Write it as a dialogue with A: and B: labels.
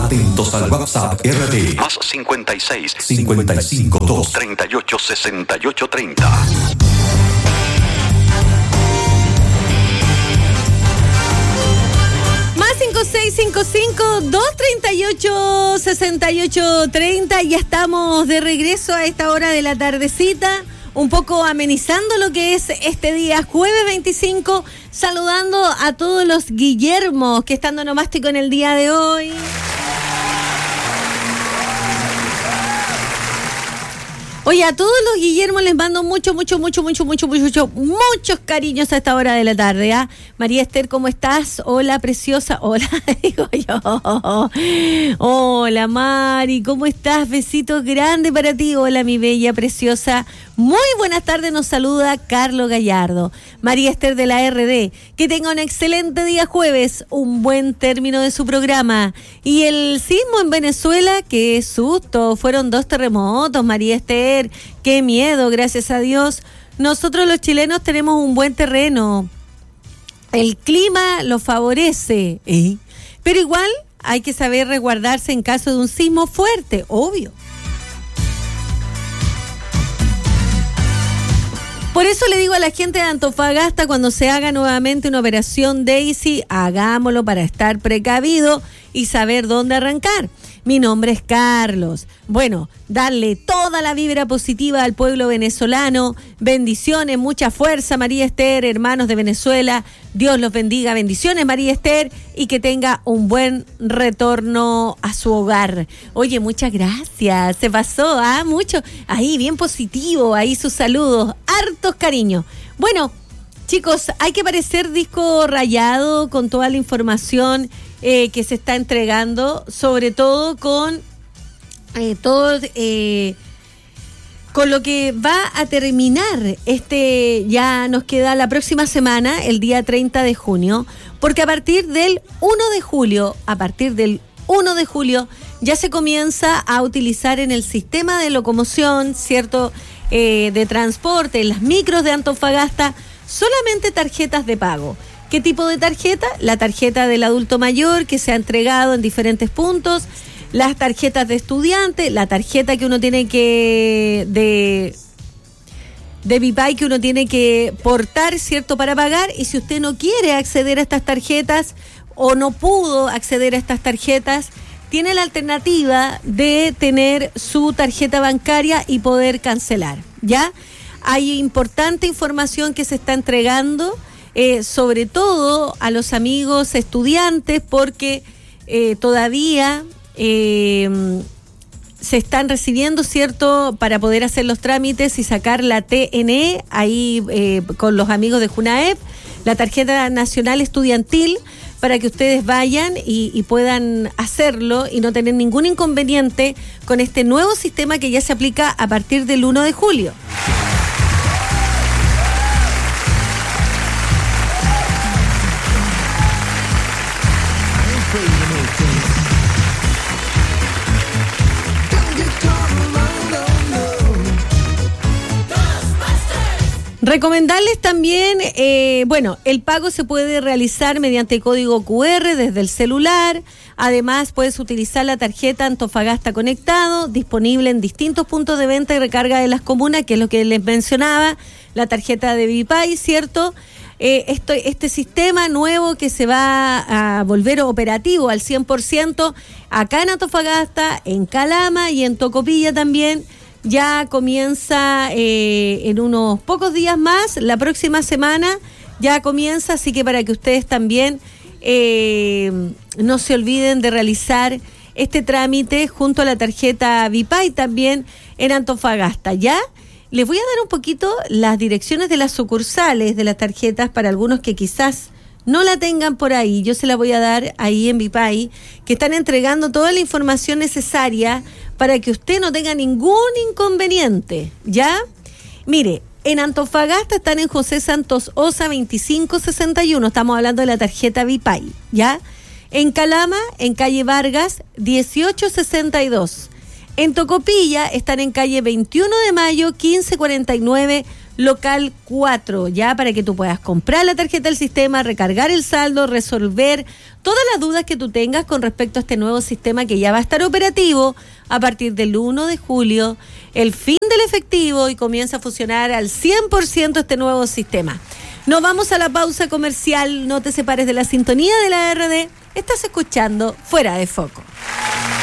A: Atentos al WhatsApp RD.
B: Más 56
A: 55 2
B: 38 68 30.
C: Más 5655-238-6830. Ya estamos de regreso a esta hora de la tardecita, un poco amenizando lo que es este día, jueves 25, saludando a todos los Guillermos que están dando onomástico en el día de hoy. Oye, a todos los Guillermos les mando muchos cariños a esta hora de la tarde, ¿ah? María Esther, ¿cómo estás? Hola, preciosa. Hola, digo yo. Hola, Mari, ¿cómo estás? Besitos grandes para ti. Hola, mi bella, preciosa. Muy buenas tardes, nos saluda Carlos Gallardo. María Esther de la RD. Que tenga un excelente día jueves, un buen término de su programa. Y el sismo en Venezuela, qué susto. Fueron 2 terremotos, María Esther. Qué miedo, gracias a Dios. Nosotros los chilenos tenemos un buen terreno. El clima lo favorece, pero igual hay que saber resguardarse en caso de un sismo fuerte, obvio. Por eso le digo a la gente de Antofagasta, cuando se haga nuevamente una operación Daisy, hagámoslo para estar precavido y saber dónde arrancar. Mi nombre es Carlos. Bueno, darle toda la vibra positiva al pueblo venezolano. Bendiciones, mucha fuerza, María Esther, hermanos de Venezuela. Dios los bendiga. Bendiciones, María Esther, y que tenga un buen retorno a su hogar. Oye, muchas gracias. Se pasó, mucho. Ahí, bien positivo. Ahí sus saludos. Hartos cariños. Bueno, chicos, hay que parecer disco rayado con toda la información que se está entregando, sobre todo con con lo que va a terminar ya nos queda la próxima semana, el día 30 de junio, porque a partir del 1 de julio ya se comienza a utilizar en el sistema de locomoción, ¿cierto?, de transporte, en las micros de Antofagasta, solamente tarjetas de pago. ¿Qué tipo de tarjeta? La tarjeta del adulto mayor que se ha entregado en diferentes puntos, las tarjetas de estudiante, la tarjeta que uno tiene que de Vipay que uno tiene que portar, ¿cierto?, para pagar. Y si usted no quiere acceder a estas tarjetas o no pudo acceder a estas tarjetas, tiene la alternativa de tener su tarjeta bancaria y poder cancelar, ¿ya? Hay importante información que se está entregando, sobre todo a los amigos estudiantes, porque todavía se están recibiendo, ¿cierto?, para poder hacer los trámites y sacar la TNE, ahí con los amigos de Junaep, la tarjeta nacional estudiantil, para que ustedes vayan y puedan hacerlo y no tener ningún inconveniente con este nuevo sistema que ya se aplica a partir del 1 de julio. Recomendarles también, el pago se puede realizar mediante código QR desde el celular. Además, puedes utilizar la tarjeta Antofagasta Conectado, disponible en distintos puntos de venta y recarga de las comunas, que es lo que les mencionaba, la tarjeta de Vipay, ¿cierto? Este sistema nuevo que se va a volver operativo al 100% acá en Antofagasta, en Calama y en Tocopilla también. Ya comienza en unos pocos días más, la próxima semana ya comienza, así que para que ustedes también no se olviden de realizar este trámite junto a la tarjeta Vipay también en Antofagasta, ¿ya? Les voy a dar un poquito las direcciones de las sucursales de las tarjetas para algunos que quizás no la tengan por ahí. Yo se la voy a dar ahí en Vipay, que están entregando toda la información necesaria para que usted no tenga ningún inconveniente, ¿ya? Mire, en Antofagasta están en José Santos Osa 2561, estamos hablando de la tarjeta Vipay, ¿ya? En Calama, en calle Vargas 1862. En Tocopilla están en calle 21 de mayo 1549, local 4, ya para que tú puedas comprar la tarjeta del sistema, recargar el saldo, resolver todas las dudas que tú tengas con respecto a este nuevo sistema que ya va a estar operativo a partir del 1 de julio, el fin del efectivo, y comienza a funcionar al 100% este nuevo sistema. Nos vamos a la pausa comercial, no te separes de la sintonía de la RD, estás escuchando Fuera de Foco.